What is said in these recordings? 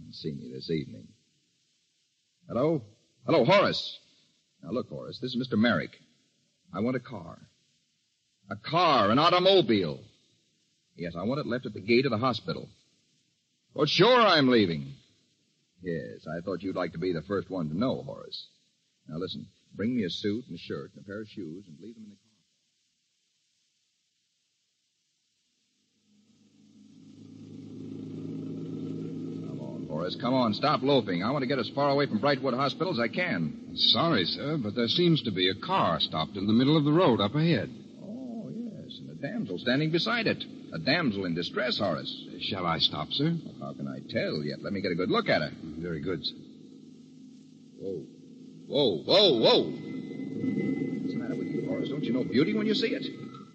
and see me this evening. Hello? Hello, Horace. Now, look, Horace, this is Mr. Merrick. I want a car. A car, an automobile. Yes, I want it left at the gate of the hospital. Well, sure I'm leaving. Yes, I thought you'd like to be the first one to know, Horace. Now, listen, bring me a suit and a shirt and a pair of shoes and leave them in the car. Horace, come on, stop loafing. I want to get as far away from Brightwood Hospital as I can. Sorry, sir, but there seems to be a car stopped in the middle of the road up ahead. Oh, yes, and a damsel standing beside it. A damsel in distress, Horace. Shall I stop, sir? Well, how can I tell yet? Let me get a good look at her. Very good, sir. Whoa. Whoa, whoa, whoa. What's the matter with you, Horace? Don't you know beauty when you see it?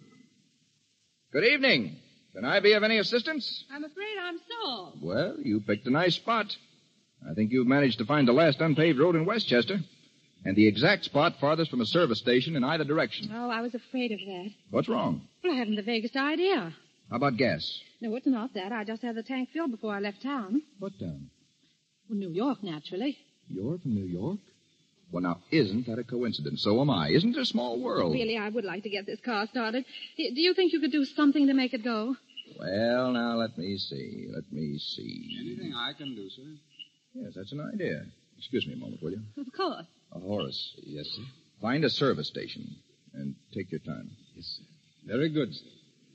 Good evening. Can I be of any assistance? I'm afraid I'm so. Well, you picked a nice spot. I think you've managed to find the last unpaved road in Westchester, and the exact spot farthest from a service station in either direction. Oh, I was afraid of that. What's wrong? Well, I haven't the vaguest idea. How about gas? No, it's not that. I just had the tank filled before I left town. What town? Well, New York, naturally. You're from New York? Well, now, isn't that a coincidence? So am I. Isn't it a small world? Really, I would like to get this car started. Do you think you could do something to make it go? Well, now, let me see. Anything I can do, sir? Yes, that's an idea. Excuse me a moment, will you? Of course. Horace, Yes, sir. find a service station and take your time. Yes, sir. Very good, sir.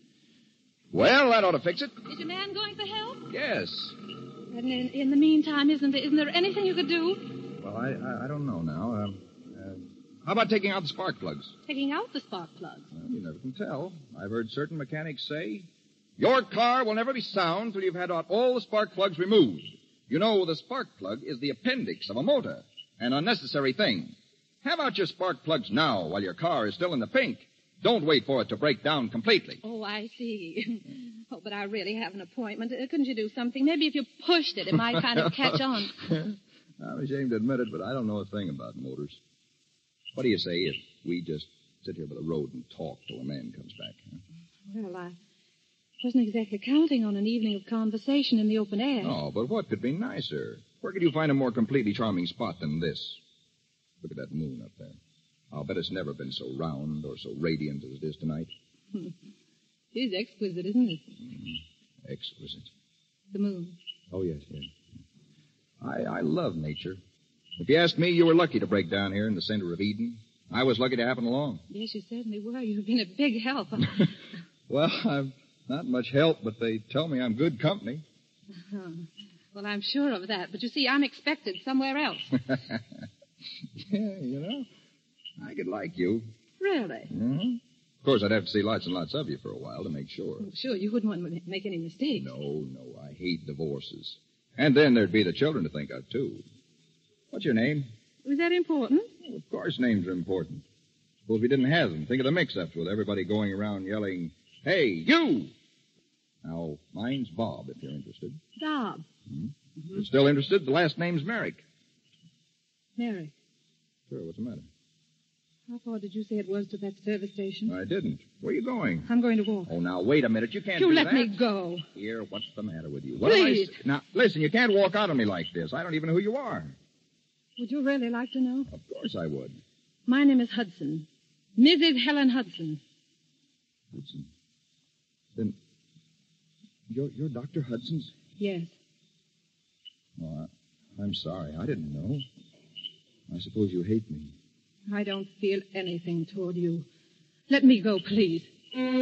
Well, that ought to fix it. Is your man going for help? Yes. And in the meantime, isn't there anything you could do? Well, I don't know now. How about taking out the spark plugs? Taking out the spark plugs. Well, you never can tell. I've heard certain mechanics say, your car will never be sound till you've had out all the spark plugs removed. You know, the spark plug is the appendix of a motor, an unnecessary thing. Have out your spark plugs now while your car is still in the pink. Don't wait for it to break down completely. Oh, I see. Oh, but I really have an appointment. Couldn't you do something? Maybe if you pushed it, it might kind of catch on. I'm ashamed to admit it, but I don't know a thing about motors. What do you say if we just sit here by the road and talk till a man comes back? Huh? Well, I wasn't exactly counting on an evening of conversation in the open air. Oh, but what could be nicer? Where could you find a more completely charming spot than this? Look at that moon up there. I'll bet it's never been so round or so radiant as it is tonight. It is exquisite, isn't it? Mm-hmm. Exquisite. The moon. Oh, yes. I love nature. If you asked me, you were lucky to break down here in the center of Eden. I was lucky to happen along. Yes, you certainly were. You've been a big help. Well, I'm not much help, but they tell me I'm good company. Well, I'm sure of that. But you see, I'm expected somewhere else. Yeah, you know, I could like you. Really? Mm-hmm. Of course, I'd have to see lots and lots of you for a while to make sure. Well, sure, you wouldn't want to make any mistakes. No, I hate divorces. And then there'd be the children to think of, too. What's your name? Was that important? Well, of course names are important. Suppose we didn't have them. Think of the mix-ups with everybody going around yelling, hey, you! Now, mine's Bob, if you're interested. Bob. Mm-hmm. If you're still interested, the last name's Merrick. Merrick. Sure, what's the matter? How far did you say it was to that service station? I didn't. Where are you going? I'm going to walk. Oh, now, wait a minute. You can't You do let that. me go. Here, what's the matter with you? Please. Now, listen, you can't walk out on me like this. I don't even know who you are. Would you really like to know? Of course I would. My name is Hudson. Mrs. Helen Hudson. Hudson? Then, you're Dr. Hudson's? Yes. Oh, I'm sorry. I didn't know. I suppose you hate me. I don't feel anything toward you. Let me go, please.